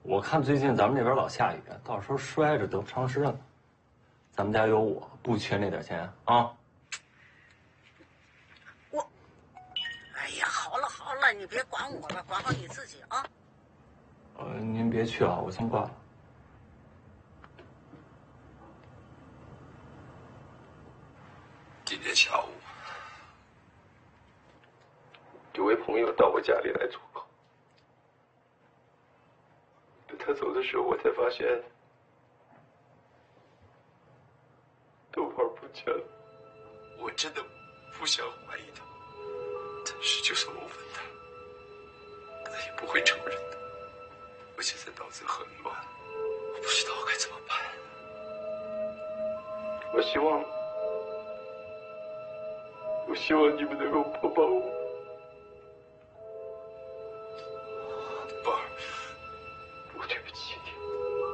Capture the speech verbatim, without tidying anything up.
我看最近咱们这边老下雨，到时候摔着得不偿失了。咱们家有我，不缺那点钱啊。 我，哎呀，好了好了，你别管我了，管好你自己啊。 呃，您别去啊，我先挂了。 今天下午，有位朋友到我家里来做客。他走的时候，我才发现豆泡不见了。我真的不想怀疑他，但是就算我问他，他也不会承认的。我现在脑子很乱，我不知道该怎么办。我希望，我希望你们能够帮帮我。